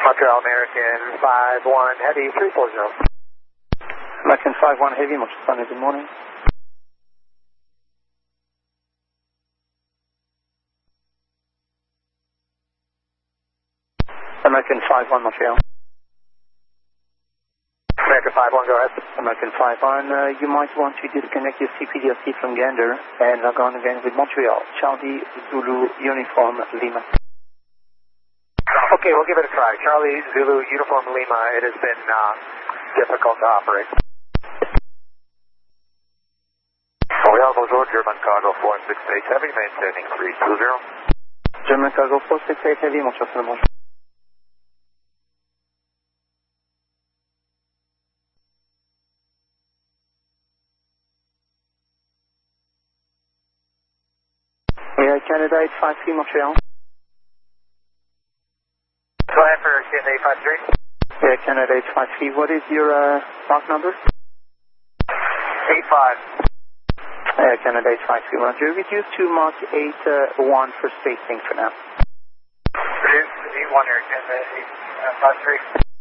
Montreal American 5-1 Heavy 340. American 5-1 Heavy, Montreal Sunday, good morning. American 5-1 Montreal. American 5-1, go ahead. American 5-1, you might want to disconnect your CPDLC from Gander and log on again with Montreal. Charlie Zulu Uniform Lima. Okay, we'll give it a try. Charlie Zulu Uniform Lima, it has been difficult to operate. Montreal, bonjour, German Cargo 468 Heavy, maintaining 320. German Cargo 468 Heavy, Montreal Sunday, bonjour. Canada 853 Montreal. Go ahead for Canada 853. Yeah, Canada 853. What is your mark number? 85. Yeah, Canada 853. Roger. Reduce to Mark 81 for spacing for now. Reduce 81 here, Canada 853.